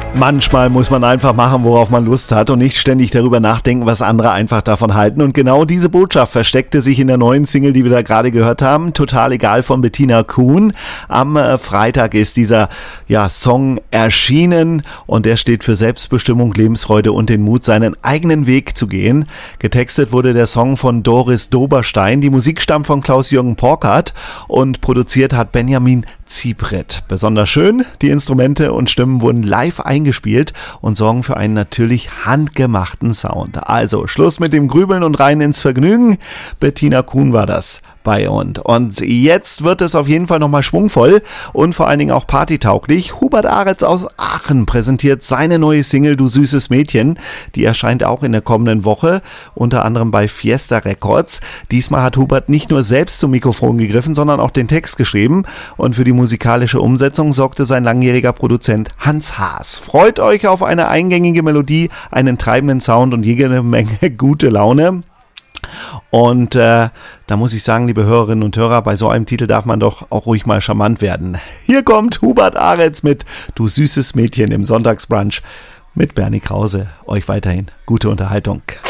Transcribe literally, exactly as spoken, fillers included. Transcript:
Manchmal muss man einfach machen, worauf man Lust hat und nicht ständig darüber nachdenken, was andere einfach davon halten. Und genau diese Botschaft versteckte sich in der neuen Single, die wir da gerade gehört haben. Total egal von Bettina Kuhn. Am äh, Freitag ist dieser ja, Song erschienen und der steht für Selbstbestimmung, Lebensfreude und den Mut, seinen eigenen Weg zu gehen. Getextet wurde der Song von Doris Doberstein. Die Musik stammt von Klaus-Jürgen Porkert und produziert hat Benjamin Ziebret. Besonders schön, die Instrumente und Stimmen wurden live eingespielt und sorgen für einen natürlich handgemachten Sound. Also Schluss mit dem Grübeln und rein ins Vergnügen. Bettina Kuhn war das bei uns. Und jetzt wird es auf jeden Fall nochmal schwungvoll und vor allen Dingen auch partytauglich. Hubert Aretz aus Aachen präsentiert seine neue Single Du süßes Mädchen. Die erscheint auch in der kommenden Woche, unter anderem bei Fiesta Records. Diesmal hat Hubert nicht nur selbst zum Mikrofon gegriffen, sondern auch den Text geschrieben. Und für die musikalische Umsetzung sorgte sein langjähriger Produzent Hans Haas. Freut euch auf eine eingängige Melodie, einen treibenden Sound und jede Menge gute Laune. Und äh, da muss ich sagen, liebe Hörerinnen und Hörer, bei so einem Titel darf man doch auch ruhig mal charmant werden. Hier kommt Hubert Aretz mit Du süßes Mädchen im Sonntagsbrunch mit Bernie Krause. Euch weiterhin gute Unterhaltung.